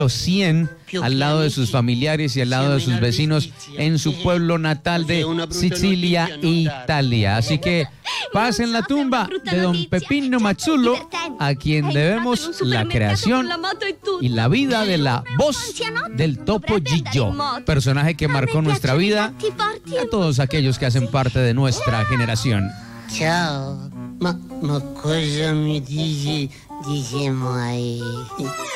100 al lado de sus familiares y al lado de sus vecinos en su pueblo natal de Sicilia, Italia. Así que pasen la tumba de don Peppino Mazzullo, a quien debemos la creación y la vida de la voz del Topo Gigio, personaje que marcó nuestra vida y a todos aquellos que hacen parte de nuestra generación. Ciao, ma cosa mi dici mai?